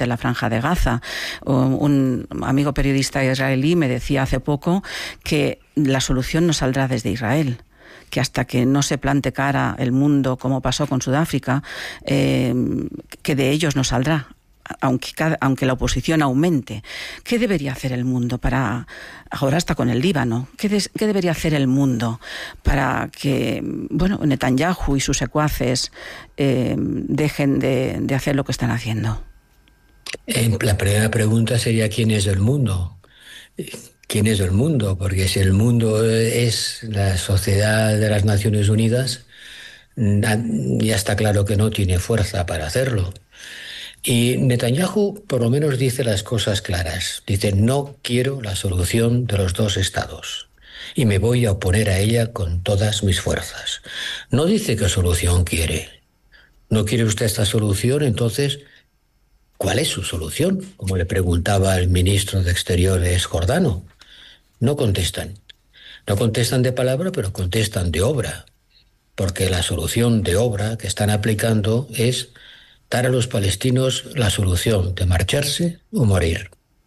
de la Franja de Gaza. Un amigo periodista israelí me decía hace poco que la solución no saldrá desde Israel, que hasta que no se plante cara el mundo, como pasó con Sudáfrica, que de ellos no saldrá, aunque la oposición aumente. ¿Qué debería hacer el mundo para, ahora está con el Líbano, qué debería hacer el mundo para que, Netanyahu y sus secuaces dejen de hacer lo que están haciendo? La primera pregunta sería: ¿quién es el mundo? ¿Quién es el mundo? Porque si el mundo es la Sociedad de las Naciones Unidas, ya está claro que no tiene fuerza para hacerlo. Y Netanyahu por lo menos dice las cosas claras. Dice: no quiero la solución de los dos estados y me voy a oponer a ella con todas mis fuerzas. No dice qué solución quiere. ¿No quiere usted esta solución? Entonces, ¿cuál es su solución? Como le preguntaba el ministro de Exteriores Jordano. No contestan. No contestan de palabra, pero contestan de obra. Porque la solución de obra que están aplicando es dar a los palestinos la solución de marcharse o morir.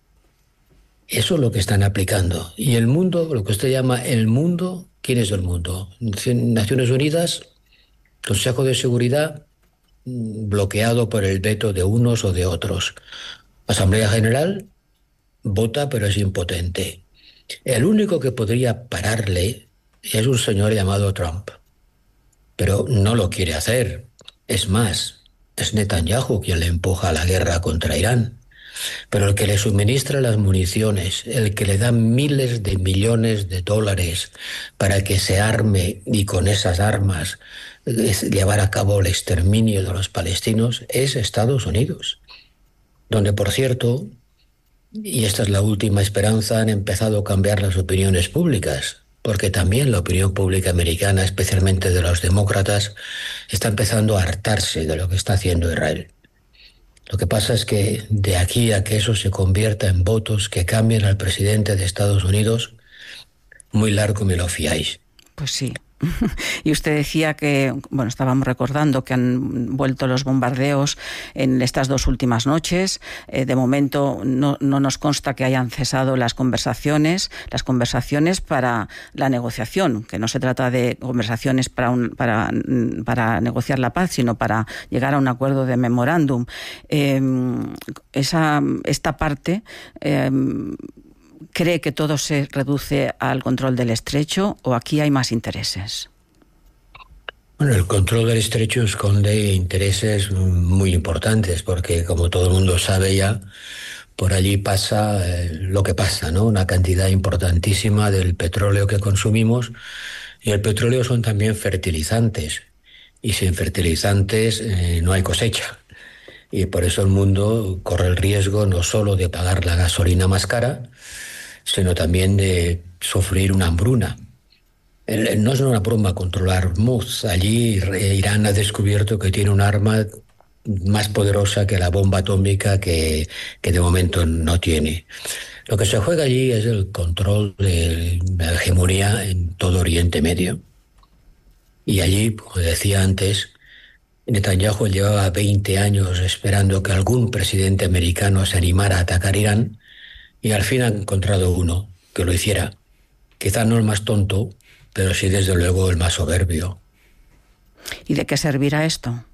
Eso es lo que están aplicando. Y el mundo, lo que usted llama el mundo, ¿quién es el mundo? Naciones Unidas, Consejo de Seguridad, bloqueado por el veto de unos o de otros. Asamblea General vota, pero es impotente. El único que podría pararle es un señor llamado Trump. Pero no lo quiere hacer. Es más, es Netanyahu quien le empuja a la guerra contra Irán. Pero el que le suministra las municiones, el que le da miles de millones de dólares para que se arme y con esas armas llevar a cabo el exterminio de los palestinos, es Estados Unidos. Donde, por cierto, y esta es la última esperanza, han empezado a cambiar las opiniones públicas. Porque también la opinión pública americana, especialmente de los demócratas, está empezando a hartarse de lo que está haciendo Israel. Lo que pasa es que de aquí a que eso se convierta en votos que cambien al presidente de Estados Unidos, muy largo me lo fiáis. Pues sí. Y usted decía que, estábamos recordando que han vuelto los bombardeos en estas 2 últimas noches. De momento no nos consta que hayan cesado las conversaciones para la negociación, que no se trata de conversaciones para negociar la paz, sino para llegar a un acuerdo de memorándum. Esta parte... ¿Cree que todo se reduce al control del estrecho o aquí hay más intereses? Bueno, el control del estrecho esconde intereses muy importantes porque, como todo el mundo sabe ya, por allí pasa lo que pasa, ¿no? Una cantidad importantísima del petróleo que consumimos, y el petróleo son también fertilizantes, y sin fertilizantes no hay cosecha. Y por eso el mundo corre el riesgo no solo de pagar la gasolina más cara, sino también de sufrir una hambruna. No es una broma controlar Hormuz. Allí Irán ha descubierto que tiene un arma más poderosa que la bomba atómica que de momento no tiene. Lo que se juega allí es el control de la hegemonía en todo Oriente Medio. Y allí, como decía antes, Netanyahu llevaba 20 años esperando que algún presidente americano se animara a atacar Irán, y al fin ha encontrado uno que lo hiciera. Quizá no el más tonto, pero sí desde luego el más soberbio. ¿Y de qué servirá esto?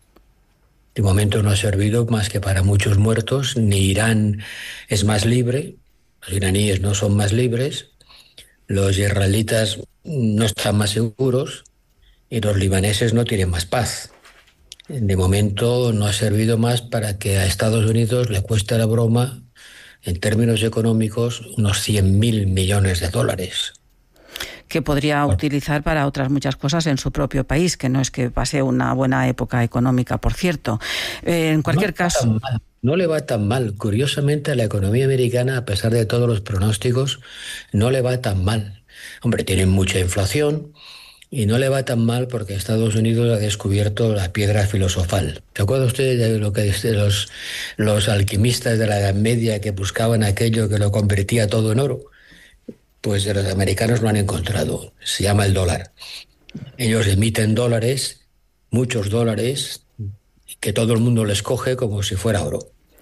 De momento no ha servido más que para muchos muertos. Ni Irán es más libre, los iraníes no son más libres, los israelitas no están más seguros y los libaneses no tienen más paz. De momento no ha servido más para que a Estados Unidos le cueste la broma, en términos económicos, unos 100.000 millones de dólares. Que podría utilizar para otras muchas cosas en su propio país, que no es que pase una buena época económica, por cierto. En cualquier caso... No le va tan mal. Curiosamente, a la economía americana, a pesar de todos los pronósticos, no le va tan mal. Hombre, tienen mucha inflación y no le va tan mal porque Estados Unidos ha descubierto la piedra filosofal. ¿Se acuerda usted de lo que dicen los alquimistas de la Edad Media que buscaban aquello que lo convertía todo en oro? Pues los americanos lo han encontrado. Se llama el dólar. Ellos emiten dólares, muchos dólares, que todo el mundo les coge como si fuera oro.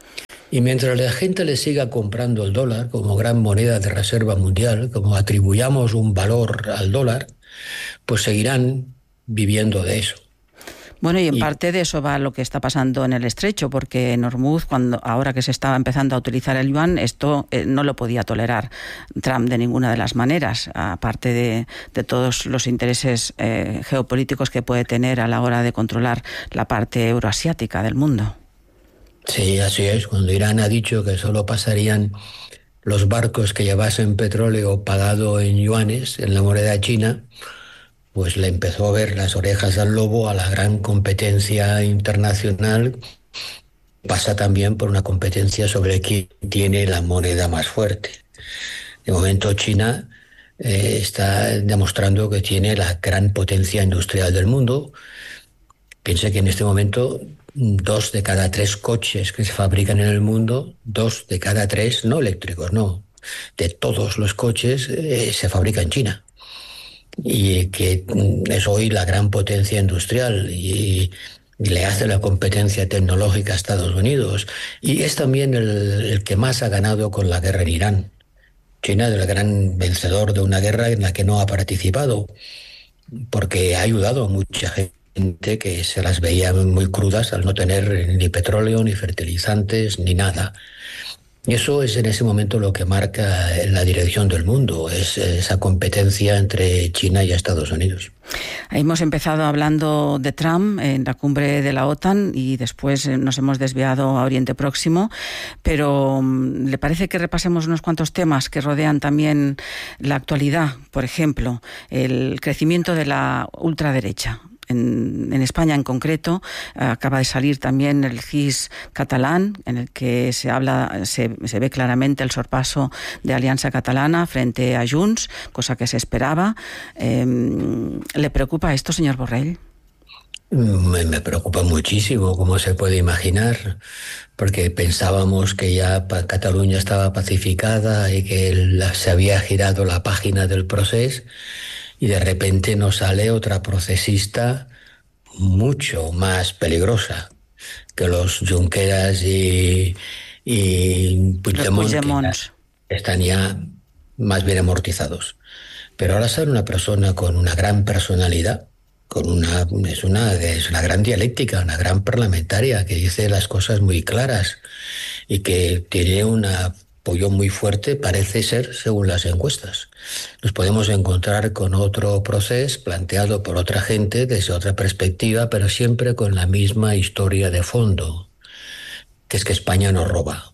Y mientras la gente le siga comprando el dólar como gran moneda de reserva mundial, como atribuyamos un valor al dólar, pues seguirán viviendo de eso. Bueno, y en Y parte de eso va lo que está pasando en el Estrecho, porque en Hormuz, ahora que se estaba empezando a utilizar el yuan, esto no lo podía tolerar Trump de ninguna de las maneras, aparte de todos los intereses geopolíticos que puede tener a la hora de controlar la parte euroasiática del mundo. sí, así es. Cuando Irán ha dicho que solo pasarían los barcos que llevasen petróleo pagado en yuanes, en la moneda china, pues le empezó a ver las orejas al lobo a la gran competencia internacional. Pasa también por una competencia sobre quién tiene la moneda más fuerte. De momento China está demostrando que tiene la gran potencia industrial del mundo. Piense que en este momento 2 de cada 3 coches que se fabrican en el mundo, 2 de cada 3, no eléctricos, no, de todos los coches se fabrica en China. Y que es hoy la gran potencia industrial y le hace la competencia tecnológica a Estados Unidos. Y es también el que más ha ganado con la guerra en Irán. China es el gran vencedor de una guerra en la que no ha participado, porque ha ayudado a mucha gente que se las veía muy crudas al no tener ni petróleo, ni fertilizantes, ni nada. Y eso es en ese momento lo que marca la dirección del mundo, es esa competencia entre China y Estados Unidos. Hemos empezado hablando de Trump en la cumbre de la OTAN y después nos hemos desviado a Oriente Próximo, pero ¿le parece que repasemos unos cuantos temas que rodean también la actualidad? Por ejemplo, el crecimiento de la ultraderecha. En España en concreto acaba de salir también el GIS catalán, en el que se ve claramente el sorpaso de Alianza Catalana frente a Junts, cosa que se esperaba. ¿Le preocupa esto, señor Borrell? Me preocupa muchísimo, como se puede imaginar, porque pensábamos que ya Cataluña estaba pacificada y que se había girado la página del proceso, y de repente nos sale otra procesista mucho más peligrosa que los Junqueras y Puigdemont, que están ya más bien amortizados. Pero ahora sale una persona con una gran personalidad, es una gran dialéctica, una gran parlamentaria que dice las cosas muy claras y que tiene un apoyo muy fuerte, parece ser, según las encuestas. Nos podemos encontrar con otro proceso planteado por otra gente desde otra perspectiva, pero siempre con la misma historia de fondo, que es que España nos roba,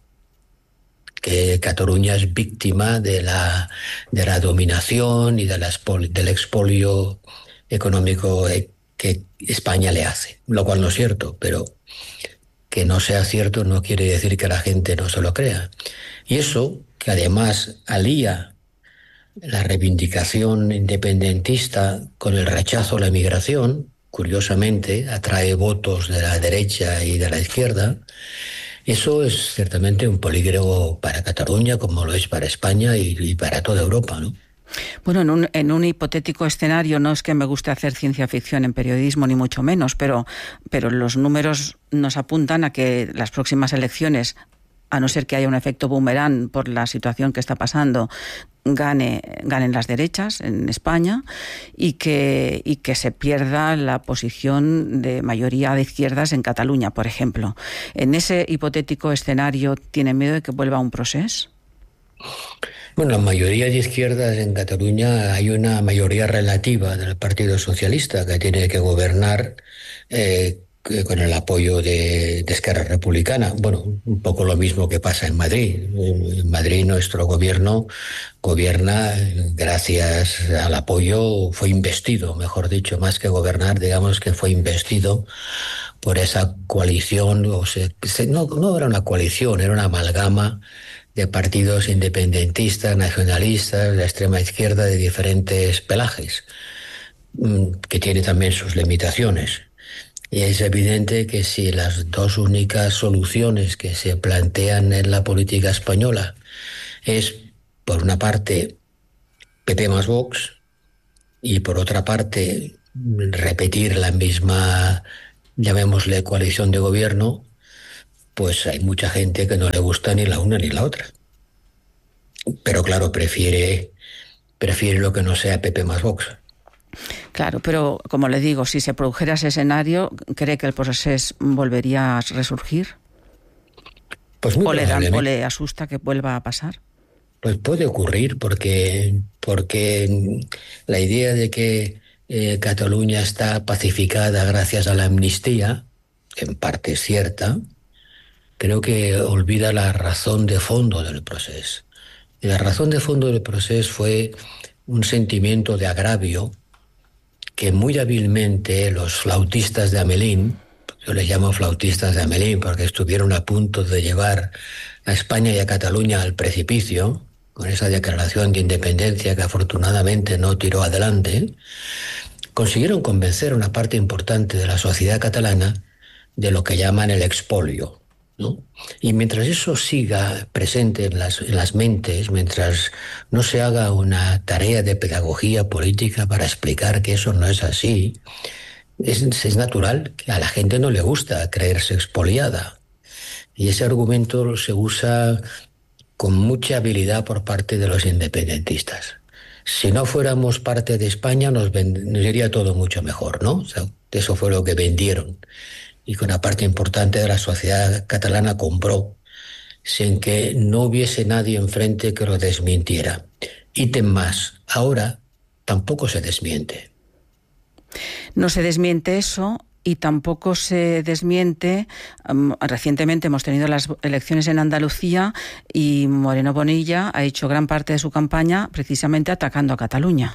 que Cataluña es víctima de la dominación y del expolio económico que España le hace, lo cual no es cierto, pero que no sea cierto no quiere decir que la gente no se lo crea. Y eso, que además alía la reivindicación independentista con el rechazo a la emigración, curiosamente atrae votos de la derecha y de la izquierda. Eso es ciertamente un peligro para Cataluña, como lo es para España y para toda Europa, ¿no? Bueno, en un hipotético escenario, no es que me guste hacer ciencia ficción en periodismo, ni mucho menos, pero los números nos apuntan a que las próximas elecciones, a no ser que haya un efecto boomerang por la situación que está pasando, ganen las derechas en España y que se pierda la posición de mayoría de izquierdas en Cataluña, por ejemplo. En ese hipotético escenario, ¿tiene miedo de que vuelva un proceso? Bueno, la mayoría de izquierdas en Cataluña, hay una mayoría relativa del Partido Socialista que tiene que gobernar con el apoyo de Esquerra Republicana. Bueno, un poco lo mismo que pasa en Madrid. En Madrid nuestro gobierno gobierna gracias al apoyo, fue investido, mejor dicho, más que gobernar, digamos que fue investido por esa coalición, no era una coalición, era una amalgama de partidos independentistas, nacionalistas, de extrema izquierda, de diferentes pelajes, que tiene también sus limitaciones. Y es evidente que si las dos únicas soluciones que se plantean en la política española es, por una parte, PP más Vox, y por otra parte, repetir la misma, llamémosle, coalición de gobierno, pues hay mucha gente que no le gusta ni la una ni la otra. Pero claro, prefiere lo que no sea PP más Vox. Claro, pero como le digo, si se produjera ese escenario, ¿cree que el procés volvería a resurgir? Pues muy probablemente. ¿O le asusta que vuelva a pasar? Pues puede ocurrir porque la idea de que Cataluña está pacificada gracias a la amnistía, que en parte es cierta, creo que olvida la razón de fondo del proceso. Y la razón de fondo del proceso fue un sentimiento de agravio que muy hábilmente los flautistas de Amelín, yo les llamo flautistas de Amelín porque estuvieron a punto de llevar a España y a Cataluña al precipicio, con esa declaración de independencia que afortunadamente no tiró adelante, consiguieron convencer a una parte importante de la sociedad catalana de lo que llaman el expolio, ¿no? Y mientras eso siga presente en las mentes, mientras no se haga una tarea de pedagogía política para explicar que eso no es así, es natural que a la gente no le gusta creerse expoliada. Y ese argumento se usa con mucha habilidad por parte de los independentistas. Si no fuéramos parte de España nos iría todo mucho mejor, ¿no? O sea, eso fue lo que vendieron y que una parte importante de la sociedad catalana compró, sin que no hubiese nadie enfrente que lo desmintiera. Ítem más, ahora tampoco se desmiente. No se desmiente eso. Y tampoco se desmiente, recientemente hemos tenido las elecciones en Andalucía y Moreno Bonilla ha hecho gran parte de su campaña precisamente atacando a Cataluña.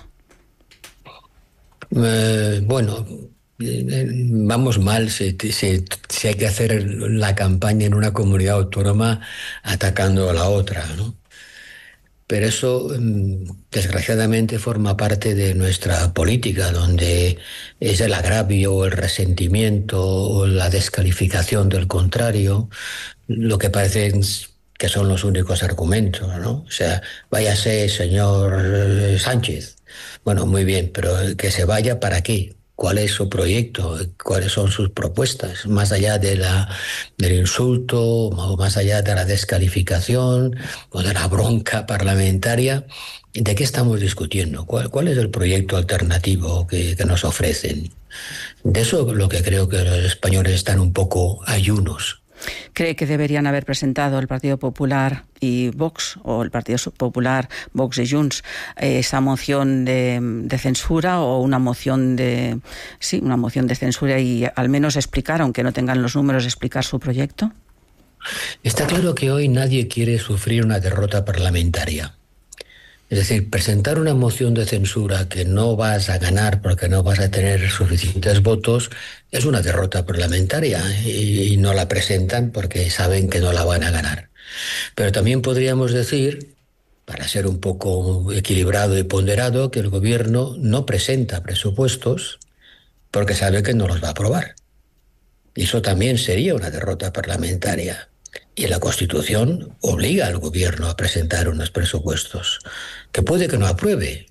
Vamos mal si hay que hacer la campaña en una comunidad autónoma atacando a la otra, ¿no? Pero eso, desgraciadamente, forma parte de nuestra política, donde es el agravio, el resentimiento o la descalificación del contrario lo que parecen que son los únicos argumentos, ¿no? O sea, váyase, señor Sánchez. Bueno, muy bien, pero que se vaya, ¿para qué? ¿Cuál es su proyecto? ¿Cuáles son sus propuestas? Más allá del insulto, o más allá de la descalificación o de la bronca parlamentaria, ¿de qué estamos discutiendo? ¿Cuál es el proyecto alternativo que nos ofrecen? De eso lo que creo que los españoles están un poco ayunos. ¿Cree que deberían haber presentado el Partido Popular y Vox, o el Partido Popular, Vox y Junts, esa moción de censura o una moción de censura y al menos explicar, aunque no tengan los números, explicar su proyecto? Está claro que hoy nadie quiere sufrir una derrota parlamentaria. Es decir, presentar una moción de censura que no vas a ganar porque no vas a tener suficientes votos es una derrota parlamentaria y no la presentan porque saben que no la van a ganar. Pero también podríamos decir, para ser un poco equilibrado y ponderado, que el gobierno no presenta presupuestos porque sabe que no los va a aprobar. Y eso también sería una derrota parlamentaria. Y la Constitución obliga al gobierno a presentar unos presupuestos, que puede que no apruebe,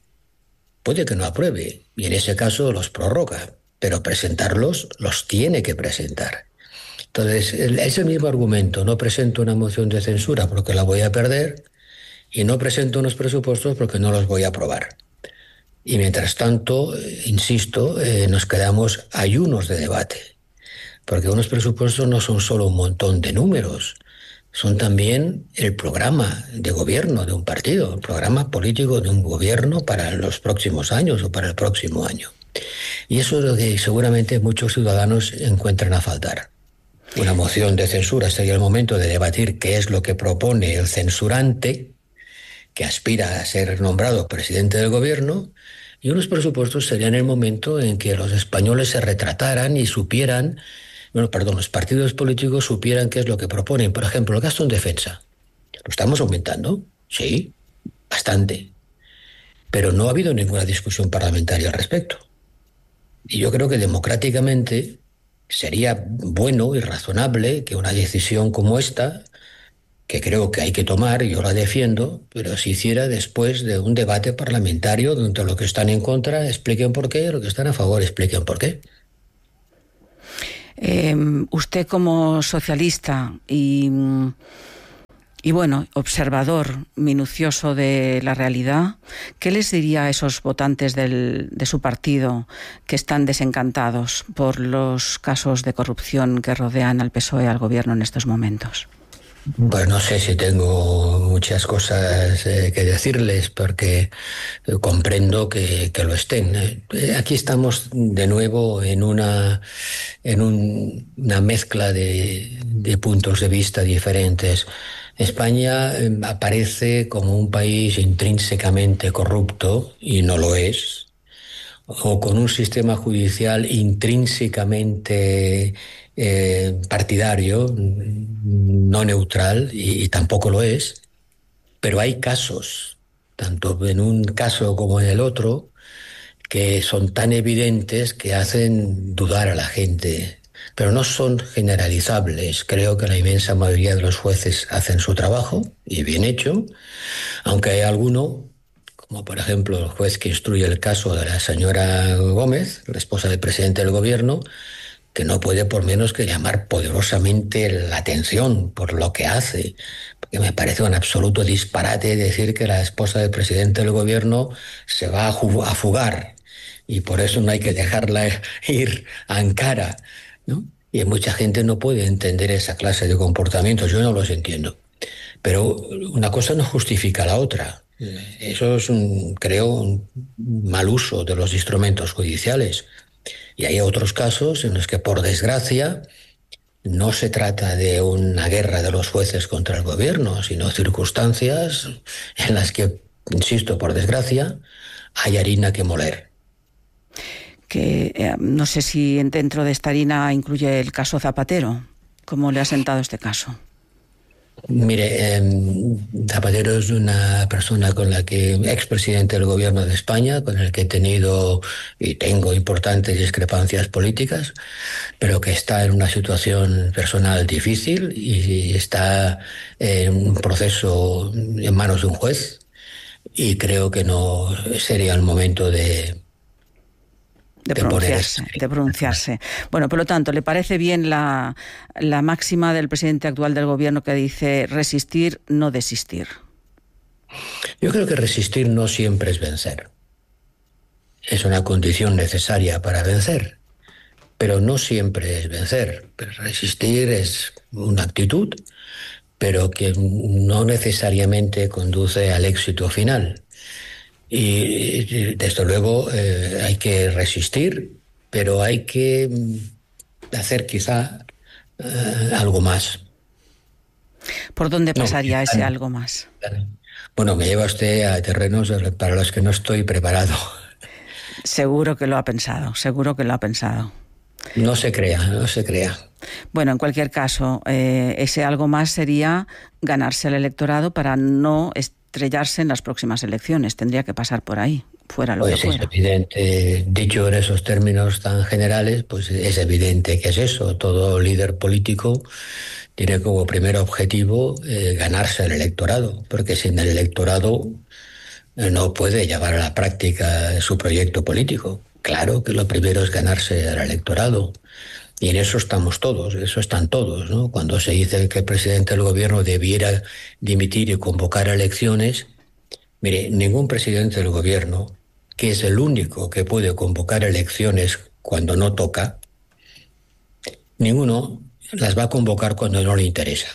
y en ese caso los prorroga, pero presentarlos los tiene que presentar. Entonces, ese mismo argumento, no presento una moción de censura porque la voy a perder, y no presento unos presupuestos porque no los voy a aprobar. Y mientras tanto, insisto, nos quedamos ayunos de debate. Porque unos presupuestos no son solo un montón de números, son también el programa de gobierno de un partido, el programa político de un gobierno para los próximos años o para el próximo año. Y eso es lo que seguramente muchos ciudadanos encuentran a faltar. Una moción de censura sería el momento de debatir qué es lo que propone el censurante, que aspira a ser nombrado presidente del gobierno, y unos presupuestos serían el momento en que los españoles se retrataran y supieran, los partidos políticos supieran qué es lo que proponen. Por ejemplo, el gasto en defensa. ¿Lo estamos aumentando? Sí, bastante. Pero no ha habido ninguna discusión parlamentaria al respecto. Y yo creo que democráticamente sería bueno y razonable que una decisión como esta, que creo que hay que tomar, yo la defiendo, pero se hiciera después de un debate parlamentario donde los que están en contra expliquen por qué, los que están a favor expliquen por qué. Usted como socialista y bueno, observador minucioso de la realidad, ¿qué les diría a esos votantes de su partido que están desencantados por los casos de corrupción que rodean al PSOE, al gobierno en estos momentos? Pues no sé si tengo muchas cosas que decirles, porque comprendo que lo estén. Aquí estamos de nuevo en una mezcla de puntos de vista diferentes. España aparece como un país intrínsecamente corrupto, y no lo es, o con un sistema judicial intrínsecamente partidario, no neutral, y tampoco lo es, pero hay casos, tanto en un caso como en el otro, que son tan evidentes que hacen dudar a la gente, pero no son generalizables. Creo que la inmensa mayoría de los jueces hacen su trabajo, y bien hecho, aunque hay alguno, como por ejemplo el juez que instruye el caso de la señora Gómez, la esposa del presidente del gobierno, que no puede por menos que llamar poderosamente la atención por lo que hace, porque me parece un absoluto disparate decir que la esposa del presidente del gobierno se va a fugar y por eso no hay que dejarla ir a Ankara, ¿no? Y mucha gente no puede entender esa clase de comportamientos, yo no los entiendo. Pero una cosa no justifica la otra. Eso es, creo, un mal uso de los instrumentos judiciales. Y hay otros casos en los que, por desgracia, no se trata de una guerra de los jueces contra el gobierno, sino circunstancias en las que, insisto, por desgracia, hay harina que moler. No sé si dentro de esta harina incluye el caso Zapatero. ¿Cómo le ha sentado este caso? Mire, Zapatero es una persona con la que, expresidente del gobierno de España, con el que he tenido y tengo importantes discrepancias políticas, pero que está en una situación personal difícil y está en un proceso en manos de un juez, y creo que no sería el momento de pronunciarse. Bueno, por lo tanto, ¿le parece bien la máxima del presidente actual del gobierno que dice resistir, no desistir? Yo creo que resistir no siempre es vencer. Es una condición necesaria para vencer, pero no siempre es vencer. Resistir es una actitud, pero que no necesariamente conduce al éxito final. Y desde luego hay que resistir, pero hay que hacer quizá algo más. ¿Por dónde pasaría ese algo más? Bueno, me lleva usted a terrenos para los que no estoy preparado. Seguro que lo ha pensado, seguro que lo ha pensado. No se crea, no se crea. Bueno, en cualquier caso, ese algo más sería ganarse el electorado para no estrellarse en las próximas elecciones. Tendría que pasar por ahí, fuera lo que fuera. Es evidente, dicho en esos términos tan generales, pues es evidente que es eso. Todo líder político tiene como primer objetivo ganarse el electorado, porque sin el electorado no puede llevar a la práctica su proyecto político. Claro que lo primero es ganarse al electorado. Y en eso estamos todos, eso están todos, ¿no? Cuando se dice que el presidente del gobierno debiera dimitir y convocar elecciones, mire, ningún presidente del gobierno, que es el único que puede convocar elecciones cuando no toca, ninguno las va a convocar cuando no le interesa.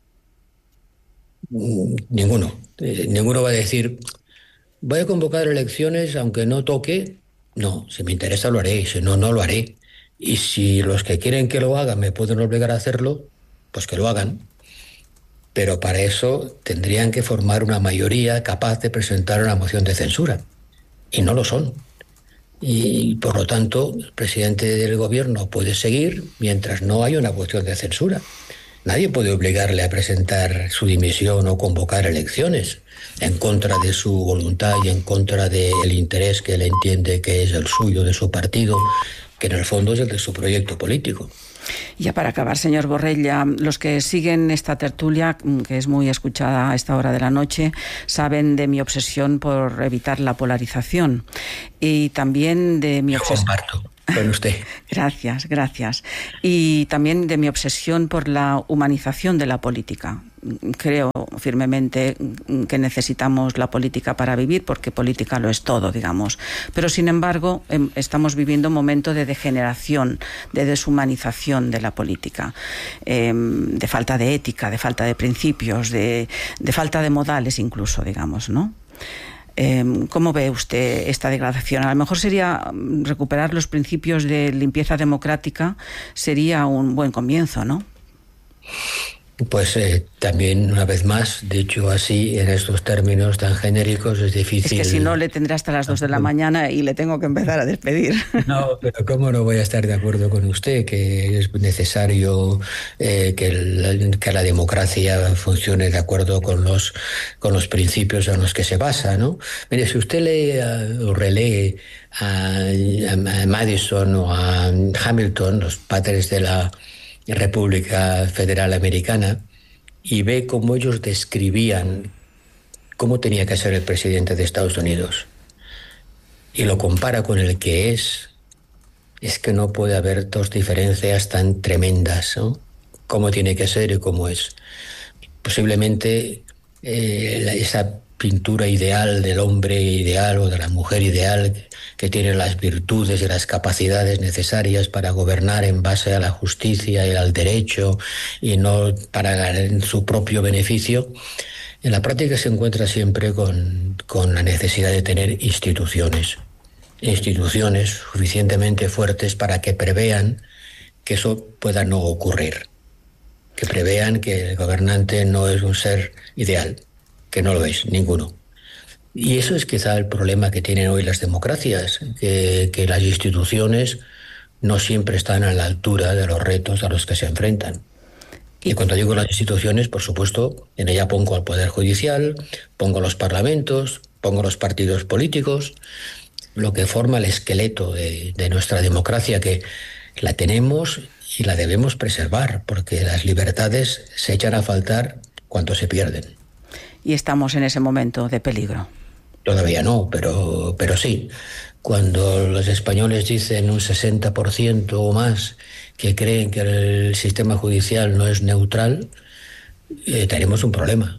Ninguno. Ninguno va a decir, voy a convocar elecciones aunque no toque. No, si me interesa lo haré, si no, no lo haré. Y si los que quieren que lo hagan me pueden obligar a hacerlo, pues que lo hagan. Pero para eso tendrían que formar una mayoría capaz de presentar una moción de censura. Y no lo son. Y por lo tanto, el presidente del gobierno puede seguir mientras no haya una moción de censura. Nadie puede obligarle a presentar su dimisión o convocar elecciones en contra de su voluntad y en contra del interés que él entiende que es el suyo, de su partido, que en el fondo es el de su proyecto político. Ya para acabar, señor Borrell, los que siguen esta tertulia, que es muy escuchada a esta hora de la noche, saben de mi obsesión por evitar la polarización y también de mi obsesión. con usted. Gracias, gracias. Y también de mi obsesión por la humanización de la política. Creo firmemente que necesitamos la política para vivir, porque política lo es todo, digamos. Pero, sin embargo, estamos viviendo un momento de degeneración, de deshumanización de la política, de falta de ética, de falta de principios, de falta de modales incluso, digamos, ¿no? ¿Cómo ve usted esta degradación? A lo mejor sería recuperar los principios de limpieza democrática, sería un buen comienzo, ¿no? Pues también, una vez más, dicho así, en estos términos tan genéricos, es difícil. Es que si no, le tendré hasta las 2 de la mañana y le tengo que empezar a despedir. No, pero ¿cómo no voy a estar de acuerdo con usted? Que es necesario que la democracia funcione de acuerdo con los principios en los que se basa, ¿no? Mire, si usted lee o relee a Madison o a Hamilton, los padres de la República Federal Americana, y ve cómo ellos describían cómo tenía que ser el presidente de Estados Unidos y lo compara con el que es que no puede haber dos diferencias tan tremendas, ¿no? Cómo tiene que ser y cómo es. Posiblemente esa pintura ideal del hombre ideal o de la mujer ideal, que tiene las virtudes y las capacidades necesarias para gobernar en base a la justicia y al derecho y no para ganar su propio beneficio, en la práctica se encuentra siempre con la necesidad de tener instituciones suficientemente fuertes para que prevean que eso pueda no ocurrir, que prevean que el gobernante no es un ser ideal, que no lo es ninguno. Y eso es quizá el problema que tienen hoy las democracias, que las instituciones no siempre están a la altura de los retos a los que se enfrentan. Y cuando digo las instituciones, por supuesto, en ella pongo al Poder Judicial, pongo los parlamentos, pongo los partidos políticos, lo que forma el esqueleto de nuestra democracia, que la tenemos y la debemos preservar, porque las libertades se echan a faltar cuando se pierden. Y estamos en ese momento de peligro. Todavía no, pero sí. Cuando los españoles dicen un 60% o más que creen que el sistema judicial no es neutral, tenemos un problema.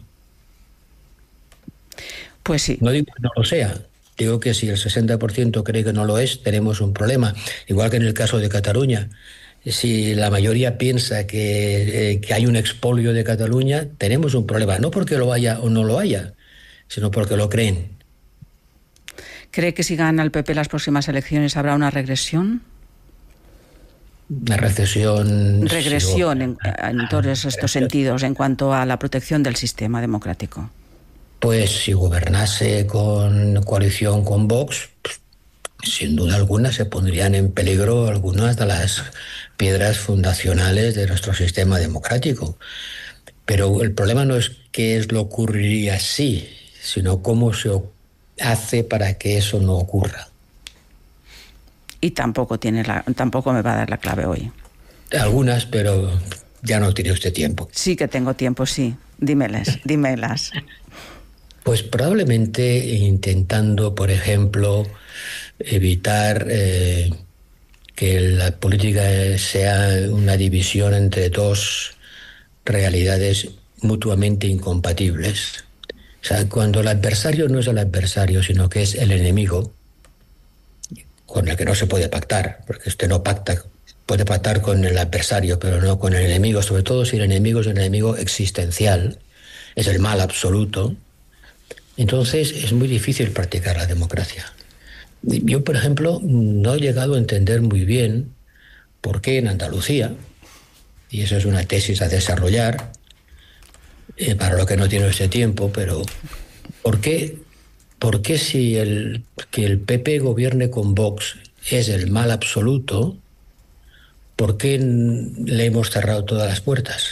Pues sí. No digo que no lo sea, digo que si el 60% cree que no lo es, tenemos un problema. Igual que en el caso de Cataluña. Si la mayoría piensa que hay un expolio de Cataluña, tenemos un problema. No porque lo haya o no lo haya, sino porque lo creen. ¿Cree que si gana el PP las próximas elecciones habrá una regresión? Una regresión en todos estos sentidos en cuanto a la protección del sistema democrático. Pues si gobernase con coalición con Vox, pues, sin duda alguna se pondrían en peligro algunas de las piedras fundacionales de nuestro sistema democrático. Pero el problema no es qué es lo que ocurriría así, sino cómo se hace para que eso no ocurra. Y tampoco me va a dar la clave hoy. Algunas, pero ya no tiene usted tiempo. Sí que tengo tiempo, sí. Dímelas. Pues probablemente intentando, por ejemplo, evitar que la política sea una división entre dos realidades mutuamente incompatibles. O sea, cuando el adversario no es el adversario, sino que es el enemigo, con el que no se puede pactar, porque usted no pacta, puede pactar con el adversario, pero no con el enemigo, sobre todo si el enemigo es un enemigo existencial, es el mal absoluto. Entonces es muy difícil practicar la democracia. Yo, por ejemplo, no he llegado a entender muy bien por qué en Andalucía, y eso es una tesis a desarrollar, para lo que no tiene este tiempo, pero ¿por qué si que el PP gobierne con Vox es el mal absoluto, por qué le hemos cerrado todas las puertas?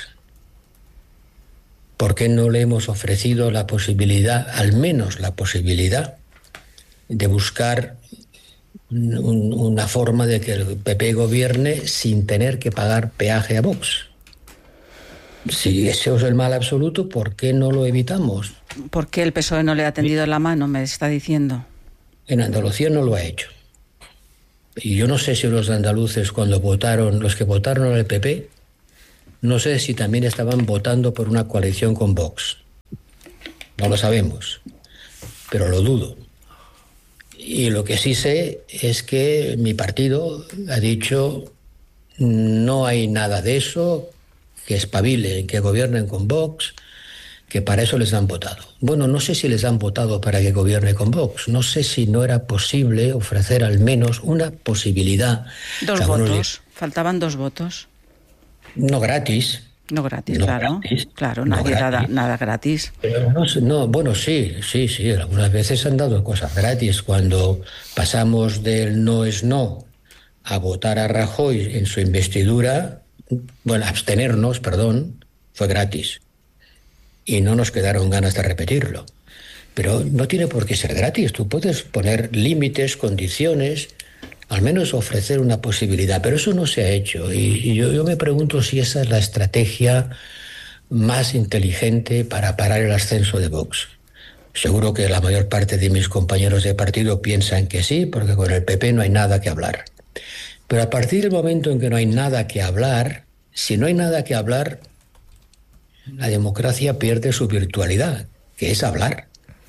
¿Por qué no le hemos ofrecido la posibilidad, al menos la posibilidad, de buscar una forma de que el PP gobierne sin tener que pagar peaje a Vox? Si ese es el mal absoluto, ¿por qué no lo evitamos? ¿Por qué el PSOE no le ha tendido la mano, me está diciendo? En Andalucía no lo ha hecho. Y yo no sé si los andaluces cuando votaron, los que votaron al PP, no sé si también estaban votando por una coalición con Vox. No lo sabemos, pero lo dudo. Y lo que sí sé es que mi partido ha dicho no hay nada de eso, que espabilen, que gobiernen con Vox, que para eso les han votado. Bueno, no sé si les han votado para que gobierne con Vox. No sé si no era posible ofrecer al menos una posibilidad. 2 votos. Faltaban 2 votos. No gratis. No gratis, no claro. Gratis, claro, no nadie gratis. da nada gratis. Pero no, bueno, sí. Algunas veces han dado cosas gratis. Cuando pasamos del no es no a votar a Rajoy en su investidura, bueno, abstenernos, perdón, fue gratis. Y no nos quedaron ganas de repetirlo. Pero no tiene por qué ser gratis. Tú puedes poner límites, condiciones, al menos ofrecer una posibilidad, pero eso no se ha hecho. Y yo me pregunto si esa es la estrategia más inteligente para parar el ascenso de Vox. Seguro que la mayor parte de mis compañeros de partido piensan que sí, porque con el PP no hay nada que hablar. Pero a partir del momento en que no hay nada que hablar, si no hay nada que hablar, la democracia pierde su virtualidad, que es hablar.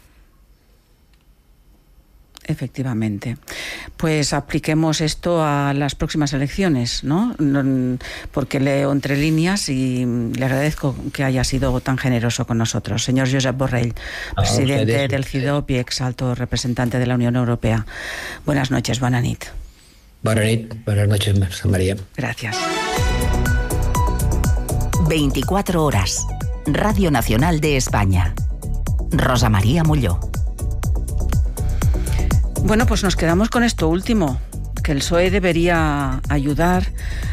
Efectivamente. Pues apliquemos esto a las próximas elecciones, ¿no? Porque leo entre líneas y le agradezco que haya sido tan generoso con nosotros. Señor Josep Borrell, presidente del CIDOB y ex alto representante de la Unión Europea. Buenas noches, bona nit. Buenas noches, María. Gracias. 24 horas. Radio Nacional de España. Rosa María Molló. Bueno, pues nos quedamos con esto último, que el PSOE debería ayudar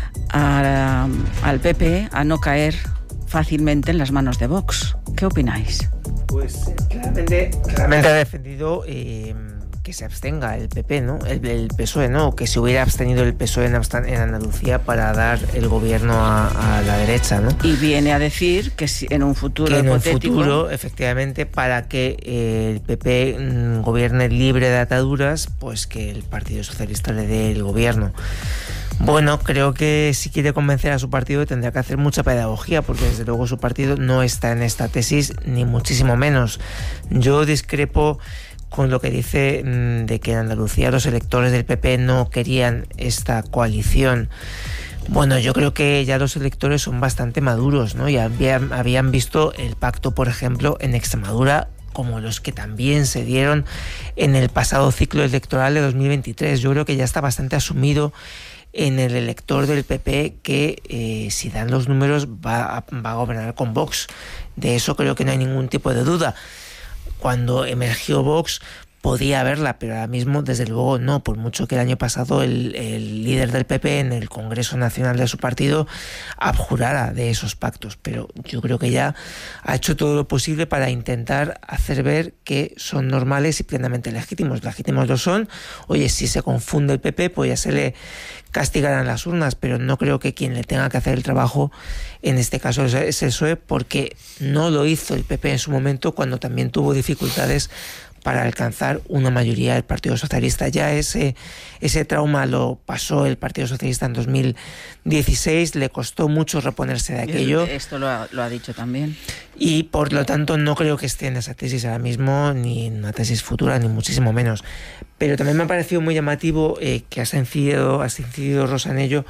al PP a no caer fácilmente en las manos de Vox. ¿Qué opináis? Pues claramente ha defendido que se abstenga el PP, ¿no? El PSOE, ¿no? Que se hubiera abstenido el PSOE en Andalucía para dar el gobierno a la derecha, ¿no? Y viene a decir que si en un futuro hipotético, efectivamente, para que el PP gobierne libre de ataduras, pues que el Partido Socialista le dé el gobierno. Bueno, creo que si quiere convencer a su partido tendrá que hacer mucha pedagogía, porque desde luego su partido no está en esta tesis, ni muchísimo menos. Yo discrepo con lo que dice de que en Andalucía los electores del PP no querían esta coalición. Bueno, yo creo que ya los electores son bastante maduros, ¿no? Y habían visto el pacto, por ejemplo, en Extremadura, como los que también se dieron en el pasado ciclo electoral de 2023. Yo creo que ya está bastante asumido en el elector del PP que si dan los números va a gobernar con Vox. De eso creo que no hay ningún tipo de duda. Cuando emergió Vox podía haberla, pero ahora mismo desde luego no, por mucho que el año pasado el líder del PP en el Congreso Nacional de su partido abjurara de esos pactos, pero yo creo que ya ha hecho todo lo posible para intentar hacer ver que son normales y plenamente legítimos. Legítimos lo son. Oye, si se confunde el PP, pues ya se le castigarán las urnas, pero no creo que quien le tenga que hacer el trabajo en este caso es el PSOE, porque no lo hizo el PP en su momento cuando también tuvo dificultades para alcanzar una mayoría del Partido Socialista. Ya ese trauma lo pasó el Partido Socialista en 2016, le costó mucho reponerse de aquello. Esto lo ha dicho también. Y por lo tanto no creo que esté en esa tesis ahora mismo, ni en una tesis futura, ni muchísimo menos. Pero también me ha parecido muy llamativo que has incidido, Rosa, en ello,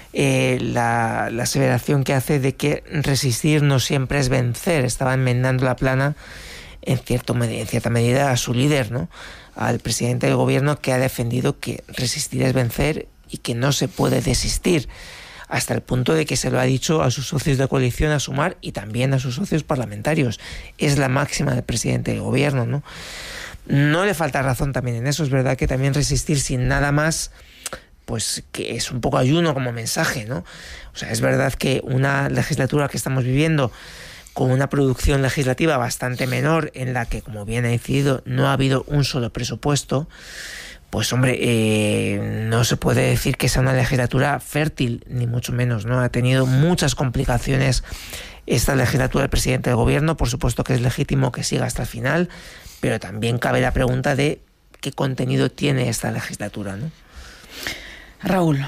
la aseveración que hace de que resistir no siempre es vencer. Estaba enmendando la plana en cierta medida a su líder, ¿no? Al presidente del gobierno, que ha defendido que resistir es vencer y que no se puede desistir, hasta el punto de que se lo ha dicho a sus socios de coalición, a Sumar, y también a sus socios parlamentarios. Es la máxima del presidente del gobierno, ¿no? No le falta razón también en eso. Es verdad que también resistir sin nada más, pues que es un poco ayuno como mensaje, ¿no? O sea, es verdad que una legislatura que estamos viviendo con una producción legislativa bastante menor, en la que, como bien ha incidido, no ha habido un solo presupuesto, pues hombre, no se puede decir que sea una legislatura fértil, ni mucho menos, ¿no? Ha tenido muchas complicaciones esta legislatura del presidente del gobierno. Por supuesto que es legítimo que siga hasta el final, pero también cabe la pregunta de qué contenido tiene esta legislatura, ¿no? Raúl,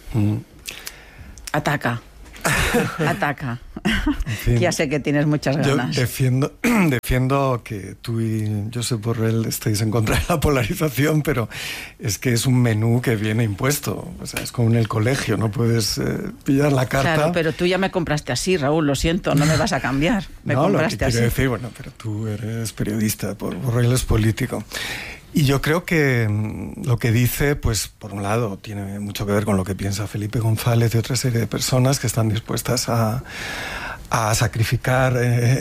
ataca. En fin, ya sé que tienes muchas ganas. Yo defiendo que tú y Josep Borrell estéis en contra de la polarización, pero es que es un menú que viene impuesto. O sea, es como en el colegio, no puedes pillar la carta. Claro, pero tú ya me compraste así, Raúl, lo siento, no me vas a cambiar. Me compraste así. Quiero decir, bueno, pero tú eres periodista, Borrell es político. Y yo creo que lo que dice, pues por un lado, tiene mucho que ver con lo que piensa Felipe González y otra serie de personas que están dispuestas a sacrificar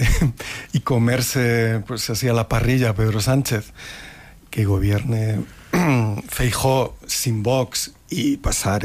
y comerse, pues así a la parrilla a Pedro Sánchez, que gobierne Feijóo sin Vox y pasar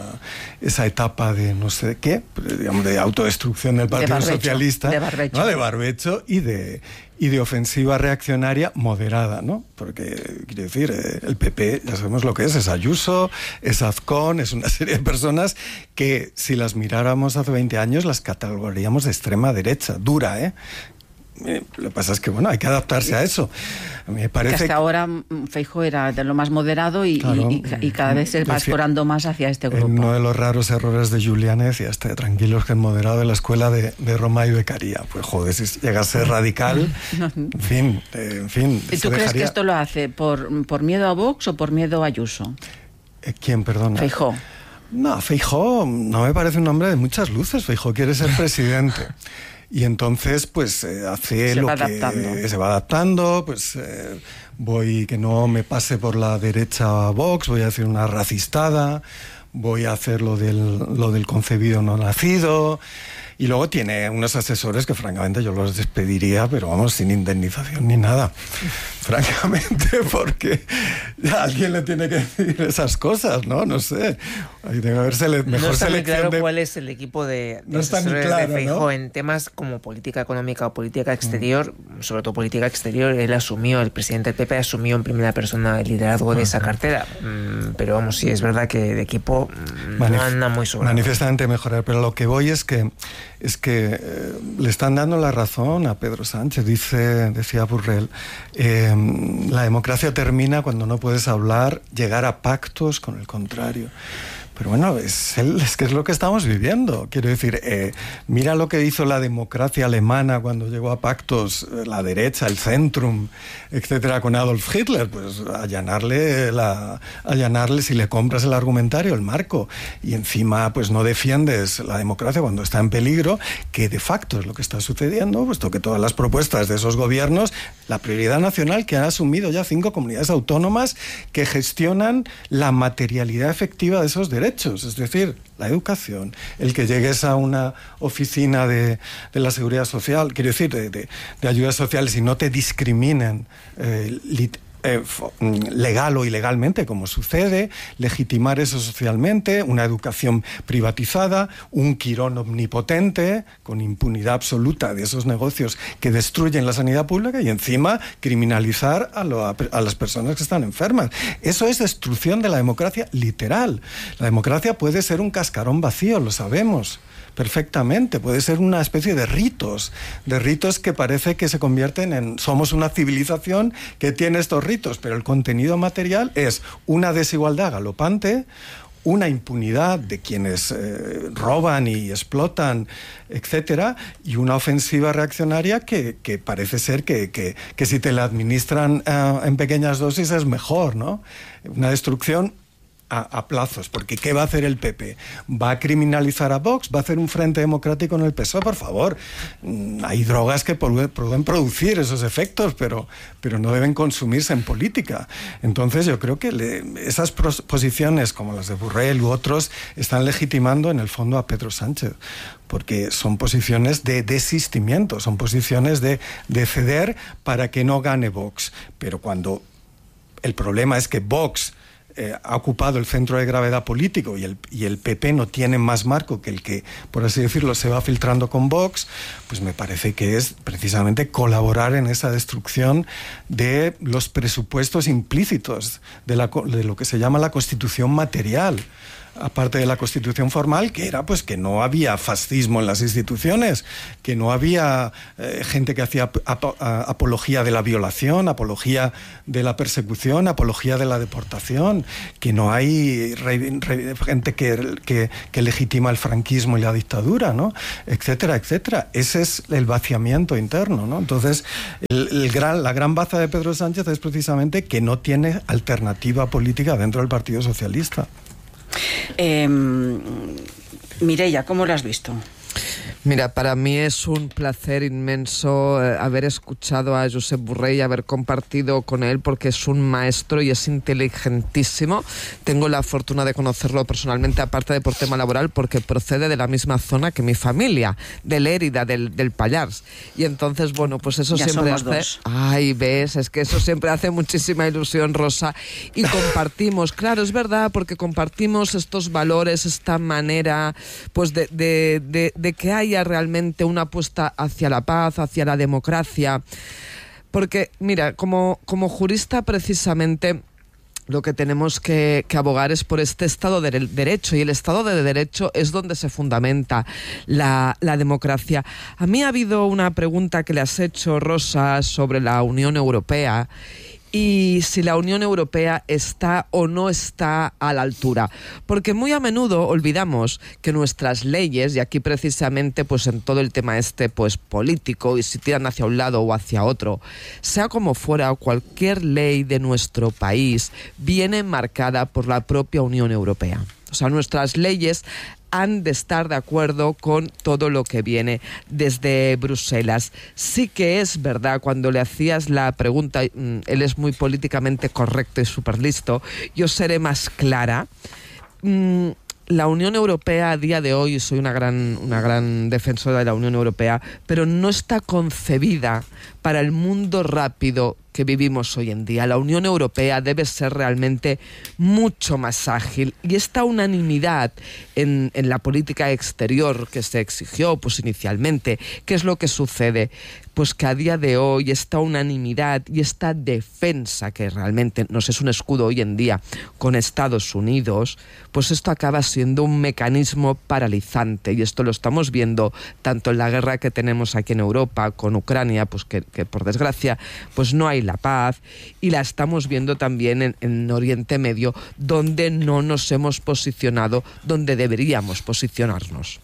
esa etapa de no sé qué, digamos, de autodestrucción del Partido Socialista, de barbecho, ¿no? De barbecho y de ofensiva reaccionaria moderada, ¿no? Porque, quiero decir, el PP, ya sabemos lo que es Ayuso, es Azcón, es una serie de personas que, si las miráramos hace 20 años, las catalogaríamos de extrema derecha, dura, ¿eh? Lo que pasa es que, bueno, hay que adaptarse a eso. A mí me parece que hasta ahora Feijóo era de lo más moderado y cada vez se va escorando más hacia este grupo. Uno de los raros errores de Juliánez, y hasta tranquilos que el moderado de la escuela de Roma y Beccaria. Pues joder, si llega a ser radical, en fin. ¿Y tú crees que esto lo hace por miedo a Vox o por miedo a Ayuso? ¿Quién, perdona? Feijóo. No, Feijóo no me parece un hombre de muchas luces. Feijóo quiere ser presidente. Y entonces, pues, hace lo que se va adaptando, pues, voy que no me pase por la derecha a Vox, voy a hacer una racistada, voy a hacer lo del concebido no nacido. Y luego tiene unos asesores que francamente yo los despediría, pero vamos, sin indemnización ni nada. Francamente, porque a alguien le tiene que decir esas cosas, ¿no? No sé. Ahí debe haberse mejor no está selección muy claro cuál es el equipo de asesores de Feijóo, ¿no? En temas como política económica o política exterior, sobre todo política exterior. El presidente del PP asumió en primera persona el liderazgo de esa cartera. Pero vamos, sí, es verdad que de equipo no anda muy sobrado. Manifiestamente mejorar, pero lo que voy es que le están dando la razón a Pedro Sánchez. Decía Borrell, la democracia termina cuando no puedes llegar a pactos con el contrario. Pero bueno, es que es lo que estamos viviendo. Quiero decir, mira lo que hizo la democracia alemana cuando llegó a pactos, la derecha, el Zentrum, etcétera, con Adolf Hitler. Pues allanarle, si le compras el argumentario, el marco, y encima pues no defiendes la democracia cuando está en peligro, que de facto es lo que está sucediendo, puesto que todas las propuestas de esos gobiernos, la prioridad nacional que han asumido ya 5 comunidades autónomas que gestionan la materialidad efectiva de esos derechos. Es decir, la educación, el que llegues a una oficina de la seguridad social, quiero decir, de ayudas sociales y no te discriminen legal o ilegalmente, como sucede, legitimar eso socialmente, una educación privatizada, un Quirón omnipotente, con impunidad absoluta de esos negocios que destruyen la sanidad pública y encima criminalizar a las personas que están enfermas. Eso es destrucción de la democracia literal. La democracia puede ser un cascarón vacío, lo sabemos perfectamente, puede ser una especie de ritos que parece que se convierten en... Somos una civilización que tiene estos ritos, pero el contenido material es una desigualdad galopante, una impunidad de quienes roban y explotan, etcétera, y una ofensiva reaccionaria que parece ser que si te la administran en pequeñas dosis es mejor, ¿no? Una destrucción a plazos, porque ¿qué va a hacer el PP? ¿Va a criminalizar a Vox? ¿Va a hacer un frente democrático en el PSOE? Por favor, hay drogas que pueden producir esos efectos, pero no deben consumirse en política. Entonces yo creo que esas posiciones como las de Borrell u otros están legitimando en el fondo a Pedro Sánchez, porque son posiciones de desistimiento, son posiciones de ceder para que no gane Vox. Pero cuando el problema es que Vox ha ocupado el centro de gravedad político y el PP no tiene más marco que el que, por así decirlo, se va filtrando con Vox, pues me parece que es precisamente colaborar en esa destrucción de los presupuestos implícitos de lo que se llama la constitución material. aparte de la Constitución formal, que era pues que no había fascismo en las instituciones, que no había gente que hacía apología de la violación, apología de la persecución, apología de la deportación, que no hay gente que legitima el franquismo y la dictadura, ¿no? Etcétera, etcétera. Ese es el vaciamiento interno, ¿no? Entonces, la gran baza de Pedro Sánchez es precisamente que no tiene alternativa política dentro del Partido Socialista. Mireia, ¿cómo lo has visto? Mira, para mí es un placer inmenso haber escuchado a Josep Borrell, haber compartido con él, porque es un maestro y es inteligentísimo. Tengo la fortuna de conocerlo personalmente, aparte de por tema laboral, porque procede de la misma zona que mi familia, de Lérida, del Pallars. Y entonces, bueno, pues eso ya siempre hace... Dos. Ay, ves, es que eso siempre hace muchísima ilusión, Rosa. Y compartimos, claro, es verdad, porque compartimos estos valores, esta manera, pues de que haya realmente una apuesta hacia la paz, hacia la democracia. Porque, mira, como jurista precisamente lo que tenemos que abogar es por este Estado de Derecho, y el Estado de Derecho es donde se fundamenta la democracia. A mí ha habido una pregunta que le has hecho, Rosa, sobre la Unión Europea, y si la Unión Europea está o no está a la altura. Porque muy a menudo olvidamos que nuestras leyes, y aquí precisamente pues en todo el tema pues político, y si tiran hacia un lado o hacia otro, sea como fuera, cualquier ley de nuestro país viene marcada por la propia Unión Europea. O sea, nuestras leyes han de estar de acuerdo con todo lo que viene desde Bruselas. Sí que es verdad, cuando le hacías la pregunta, él es muy políticamente correcto y súper listo, yo seré más clara. La Unión Europea a día de hoy, soy una gran defensora de la Unión Europea, pero no está concebida para el mundo rápido que vivimos hoy en día. La Unión Europea debe ser realmente mucho más ágil, y esta unanimidad en la política exterior que se exigió pues inicialmente, ¿qué es lo que sucede? Pues que a día de hoy esta unanimidad y esta defensa, que realmente nos es un escudo hoy en día con Estados Unidos, pues esto acaba siendo un mecanismo paralizante, y esto lo estamos viendo tanto en la guerra que tenemos aquí en Europa con Ucrania, pues que por desgracia pues no hay la paz, y la estamos viendo también en Oriente Medio, donde no nos hemos posicionado donde deberíamos posicionarnos.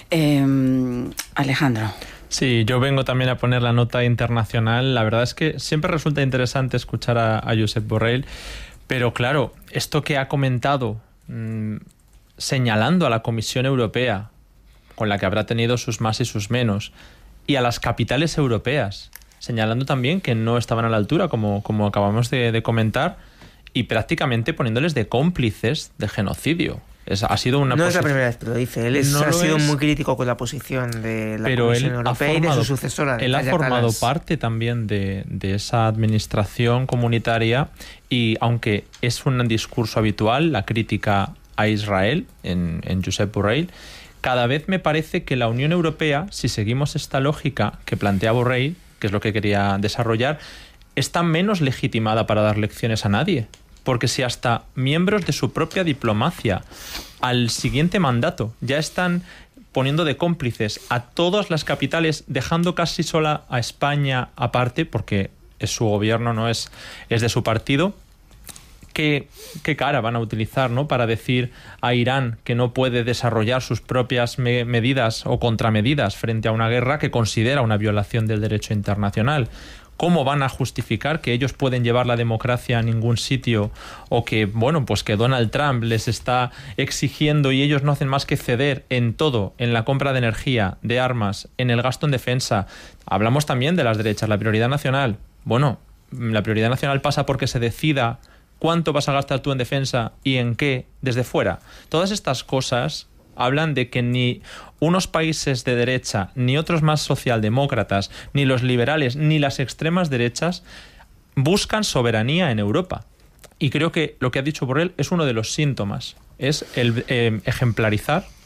Alejandro. Sí, yo vengo también a poner la nota internacional. La verdad es que siempre resulta interesante escuchar a Josep Borrell, pero claro, esto que ha comentado, señalando a la Comisión Europea, con la que habrá tenido sus más y sus menos, y a las capitales europeas, señalando también que no estaban a la altura, como acabamos de comentar, y prácticamente poniéndoles de cómplices de genocidio. Ha sido una no es la primera vez que lo dice. Él ha sido muy crítico con la posición de la Comisión Europea y de su sucesora. Él ha formado parte también de esa administración comunitaria, y aunque es un discurso habitual la crítica a Israel en Josep Borrell, cada vez me parece que la Unión Europea, si seguimos esta lógica que plantea Borrell, que es lo que quería desarrollar, está menos legitimada para dar lecciones a nadie. Porque si hasta miembros de su propia diplomacia al siguiente mandato ya están poniendo de cómplices a todas las capitales, dejando casi sola a España aparte, porque es su gobierno, no es de su partido, ¿qué cara van a utilizar, ¿no?, para decir a Irán que no puede desarrollar sus propias medidas o contramedidas frente a una guerra que considera una violación del derecho internacional? ¿Cómo van a justificar que ellos pueden llevar la democracia a ningún sitio, o que, bueno, pues que Donald Trump les está exigiendo y ellos no hacen más que ceder en todo, en la compra de energía, de armas, en el gasto en defensa? Hablamos también de las derechas, la prioridad nacional. Bueno, la prioridad nacional pasa porque se decida cuánto vas a gastar tú en defensa y en qué desde fuera. Todas estas cosas hablan de que ni unos países de derecha, ni otros más socialdemócratas, ni los liberales, ni las extremas derechas buscan soberanía en Europa. Y creo que lo que ha dicho Borrell es uno de los síntomas. Es el ejemplarizar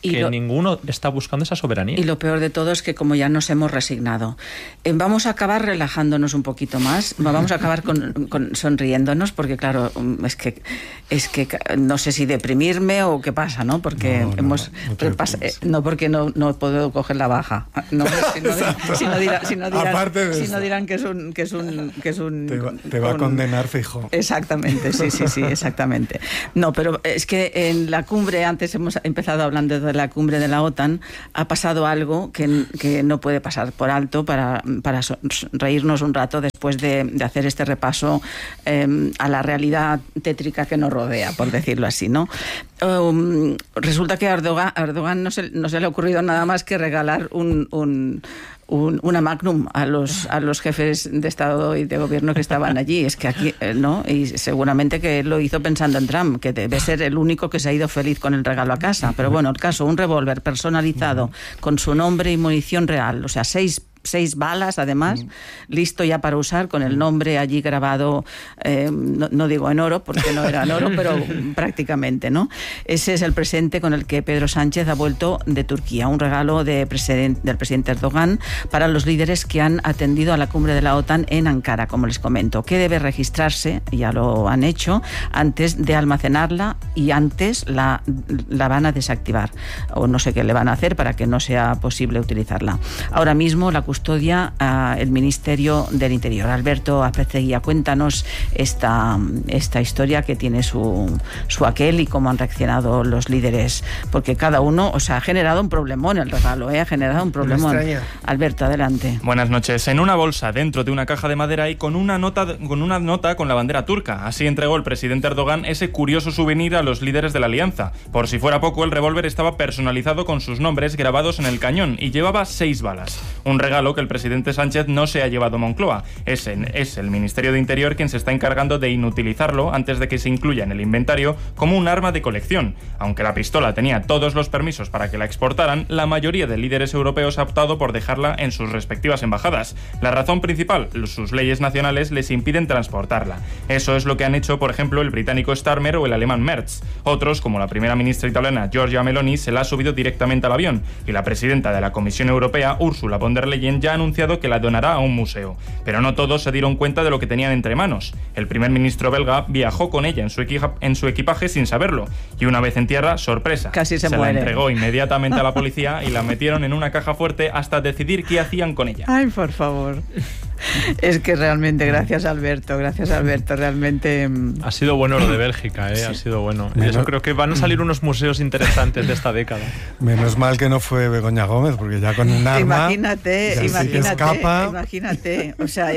que ninguno está buscando esa soberanía. Y lo peor de todo es que como ya nos hemos resignado, vamos a acabar relajándonos un poquito más, vamos a acabar con sonriéndonos, porque claro, es que no sé si deprimirme o qué pasa, ¿no? Porque porque no puedo coger la baja. No, si no dirán que es un te va a condenar fijo. Exactamente, sí, exactamente. No, pero es que en la cumbre, antes hemos empezado hablando de la cumbre de la OTAN, ha pasado algo que no puede pasar por alto para reírnos un rato después de hacer este repaso a la realidad tétrica que nos rodea, por decirlo así, ¿no? Resulta que a Erdogan no se le ha ocurrido nada más que regalar una Magnum a los jefes de Estado y de Gobierno que estaban allí. Es que aquí, ¿no? Y seguramente que lo hizo pensando en Trump, que debe ser el único que se ha ido feliz con el regalo a casa. Pero bueno, el caso, un revólver personalizado con su nombre y munición real, o sea, 6 balas, además, listo ya para usar, con el nombre allí grabado, no digo en oro, porque no era en oro, pero prácticamente, ¿no? Ese es el presente con el que Pedro Sánchez ha vuelto de Turquía, un regalo del presidente Erdogan para los líderes que han atendido a la cumbre de la OTAN en Ankara, como les comento, que debe registrarse, ya lo han hecho, antes de almacenarla, y antes la van a desactivar, o no sé qué le van a hacer para que no sea posible utilizarla. Ahora mismo la custodia el Ministerio del Interior. Alberto Azpeitia, cuéntanos esta historia que tiene su aquel y cómo han reaccionado los líderes, porque cada uno, ha generado un problemón el regalo, ha generado un problemón. Alberto, adelante. Buenas noches. En una bolsa dentro de una caja de madera y con una nota con la bandera turca. Así entregó el presidente Erdogan ese curioso souvenir a los líderes de la alianza. Por si fuera poco, el revólver estaba personalizado con sus nombres grabados en el cañón y llevaba 6 balas. Un regalo que el presidente Sánchez no se ha llevado a Moncloa. Es el Ministerio de Interior quien se está encargando de inutilizarlo antes de que se incluya en el inventario como un arma de colección. Aunque la pistola tenía todos los permisos para que la exportaran, la mayoría de líderes europeos ha optado por dejarla en sus respectivas embajadas. La razón principal, sus leyes nacionales les impiden transportarla. Eso es lo que han hecho, por ejemplo, el británico Starmer o el alemán Merz. Otros, como la primera ministra italiana Giorgia Meloni, se la ha subido directamente al avión, y la presidenta de la Comisión Europea, Ursula von der Leyen, ya ha anunciado que la donará a un museo. Pero no todos se dieron cuenta de lo que tenían entre manos. El primer ministro belga viajó con ella en su equipaje sin saberlo, y una vez en tierra, sorpresa, casi se muere. La entregó inmediatamente a la policía y la metieron en una caja fuerte hasta decidir qué hacían con ella. Ay, por favor. Es que realmente, gracias Alberto, realmente... Ha sido bueno lo de Bélgica, sí. Ha sido bueno. Yo creo que van a salir unos museos interesantes de esta década. Menos mal que no fue Begoña Gómez, porque ya con un arma... Imagínate, o sea,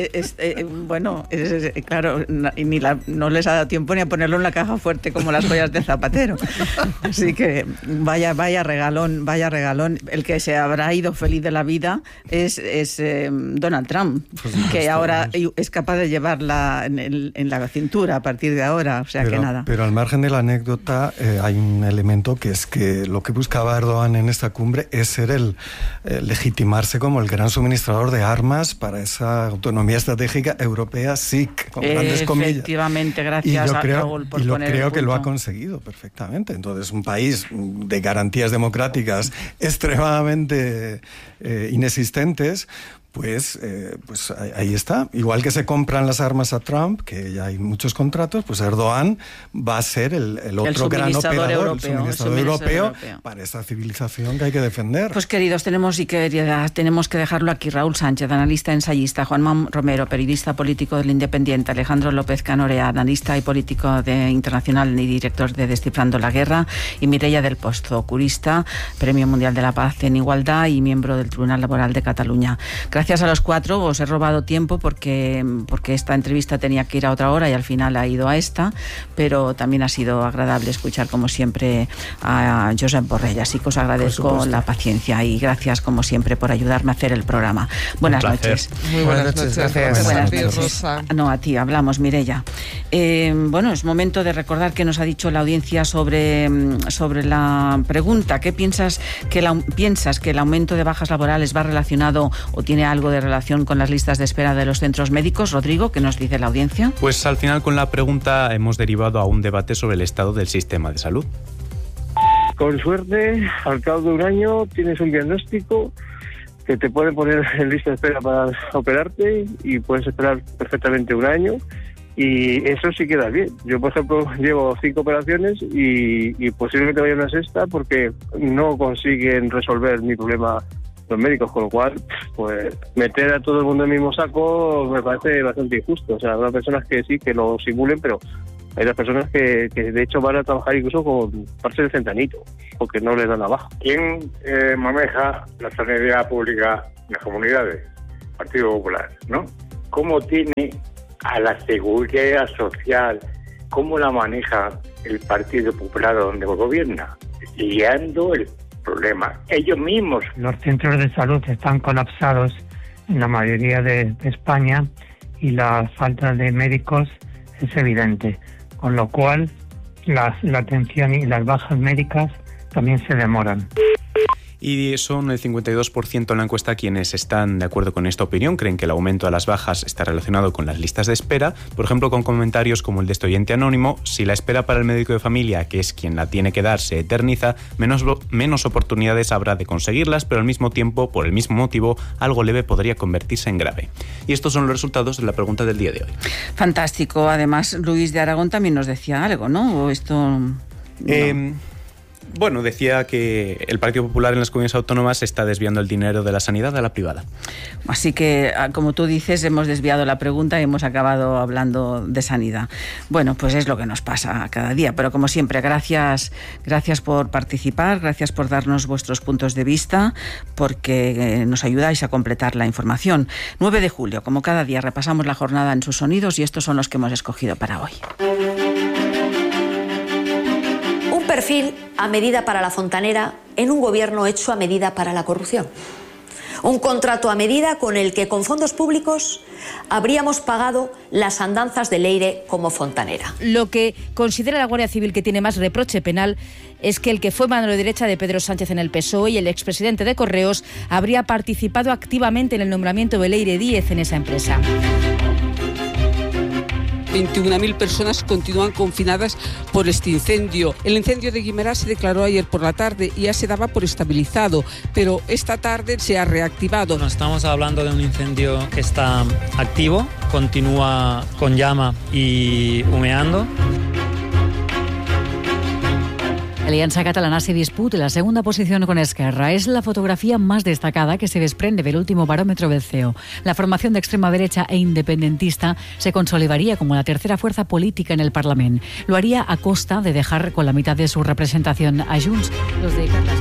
claro, no les ha dado tiempo ni a ponerlo en la caja fuerte como las joyas de Zapatero. Así que vaya regalón. El que se habrá ido feliz de la vida es Donald Trump, que ahora es capaz de llevarla en la cintura a partir de ahora, o sea, que nada. Pero al margen de la anécdota, hay un elemento que es que lo que buscaba Erdogan en esta cumbre es ser el legitimarse como el gran suministrador de armas para esa autonomía estratégica europea SIC, con grandes comillas. Efectivamente, gracias a Raúl por poner el punto. Creo que lo ha conseguido perfectamente. Entonces, un país de garantías democráticas extremadamente inexistentes, pues ahí está. Igual que se compran las armas a Trump, que ya hay muchos contratos, pues Erdogan va a ser el otro gran operador, el suministrador europeo para esa civilización que hay que defender. Pues queridos, tenemos que dejarlo aquí. Raúl Sánchez, analista, ensayista; Juanma Romero, periodista político del Independiente; Alejandro López Canorea, analista y político internacional y director de Descifrando la Guerra; y Mireia del Pozo, curista, Premio Mundial de la Paz en Igualdad y miembro del Tribunal Laboral de Cataluña. Gracias a los cuatro. Os he robado tiempo porque esta entrevista tenía que ir a otra hora y al final ha ido a esta, pero también ha sido agradable escuchar, como siempre, a Josep Borrell. Así que os agradezco la paciencia y gracias, como siempre, por ayudarme a hacer el programa. Buenas noches. Muy buenas noches. Gracias. Buenas noches. Rosa. No, a ti, hablamos, Mireia. Es momento de recordar que nos ha dicho la audiencia sobre la pregunta: ¿qué piensas que el aumento de bajas laborales va relacionado o tiene algo de relación con las listas de espera de los centros médicos? Rodrigo, ¿qué nos dice la audiencia? Pues al final, con la pregunta hemos derivado a un debate sobre el estado del sistema de salud. con suerte, al cabo de un año tienes un diagnóstico que te pueden poner en lista de espera para operarte y puedes esperar perfectamente un año y eso sí queda bien. Yo, por ejemplo, llevo 5 operaciones y posiblemente vaya una sexta porque no consiguen resolver mi problema los médicos, con lo cual, pues meter a todo el mundo en el mismo saco me parece bastante injusto. O sea, habrá personas que sí, que lo simulen, pero hay las personas que de hecho van a trabajar incluso con parche de centanito, porque no les dan la baja. ¿Quién maneja la sanidad pública en las comunidades? Partido Popular, ¿no? ¿Cómo tiene a la seguridad social, cómo la maneja el Partido Popular donde gobierna? Liando el problema ellos mismos. Los centros de salud están colapsados en la mayoría de España y la falta de médicos es evidente, con lo cual la atención y las bajas médicas también se demoran. Y son el 52% en la encuesta quienes están de acuerdo con esta opinión, creen que el aumento de las bajas está relacionado con las listas de espera, por ejemplo con comentarios como el de este oyente anónimo: si la espera para el médico de familia, que es quien la tiene que dar, se eterniza, menos oportunidades habrá de conseguirlas, pero al mismo tiempo, por el mismo motivo, algo leve podría convertirse en grave. Y estos son los resultados de la pregunta del día de hoy. Fantástico. Además, Luis de Aragón también nos decía algo, ¿no? Esto... No. Bueno, decía que el Partido Popular en las comunidades autónomas está desviando el dinero de la sanidad a la privada. Así que, como tú dices, hemos desviado la pregunta y hemos acabado hablando de sanidad. Bueno, pues es lo que nos pasa cada día. Pero como siempre, gracias por participar, gracias por darnos vuestros puntos de vista, porque nos ayudáis a completar la información. 9 de julio, como cada día, repasamos la jornada en sus sonidos y estos son los que hemos escogido para hoy. Perfil a medida para la fontanera en un gobierno hecho a medida para la corrupción. Un contrato a medida con el que con fondos públicos habríamos pagado las andanzas de Leire como fontanera. Lo que considera la Guardia Civil que tiene más reproche penal es que el que fue mano derecha de Pedro Sánchez en el PSOE y el expresidente de Correos habría participado activamente en el nombramiento de Leire Díez en esa empresa. 21.000 personas continúan confinadas por este incendio. El incendio de Guimerá se declaró ayer por la tarde y ya se daba por estabilizado, pero esta tarde se ha reactivado. No estamos hablando de un incendio que está activo, continúa con llama y humeando. Alianza Catalana se disputa la segunda posición con Esquerra. Es la fotografía más destacada que se desprende del último barómetro del CEO. La formación de extrema derecha e independentista se consolidaría como la tercera fuerza política en el Parlamento. Lo haría a costa de dejar con la mitad de su representación a Junts. Los de Carles.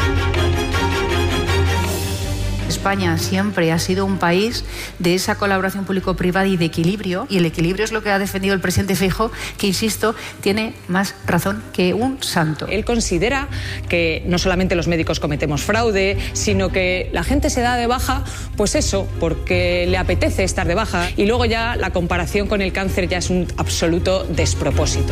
España siempre ha sido un país de esa colaboración público-privada y de equilibrio, y el equilibrio es lo que ha defendido el presidente Feijóo, que, insisto, tiene más razón que un santo. Él considera que no solamente los médicos cometemos fraude, sino que la gente se da de baja, pues eso, porque le apetece estar de baja, y luego ya la comparación con el cáncer ya es un absoluto despropósito.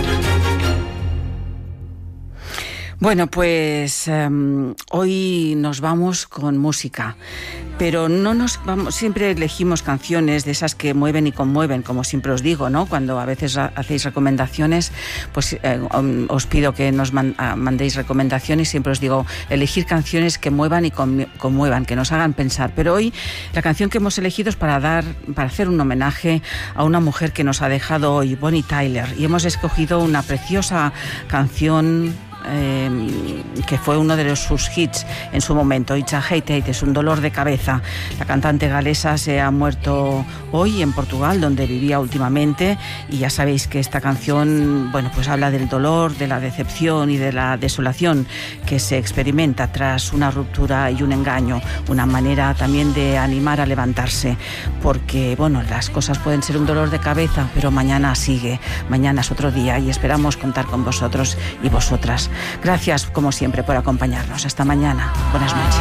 Bueno, pues hoy nos vamos con música, pero no nos vamos, siempre elegimos canciones de esas que mueven y conmueven, como siempre os digo, ¿no? Cuando a veces hacéis recomendaciones, pues os pido que nos mandéis recomendaciones, siempre os digo, elegir canciones que muevan y conmuevan, que nos hagan pensar. Pero hoy la canción que hemos elegido es para hacer un homenaje a una mujer que nos ha dejado hoy, Bonnie Tyler, y hemos escogido una preciosa canción que fue uno de sus hits en su momento. It's a Headache, es un dolor de cabeza. La cantante galesa se ha muerto hoy en Portugal, donde vivía últimamente, y ya sabéis que esta canción, bueno, pues habla del dolor, de la decepción y de la desolación que se experimenta tras una ruptura y un engaño, una manera también de animar a levantarse, porque bueno, las cosas pueden ser un dolor de cabeza, pero mañana sigue, mañana es otro día y esperamos contar con vosotros y vosotras. Gracias, como siempre, por acompañarnos. Hasta mañana. Buenas noches.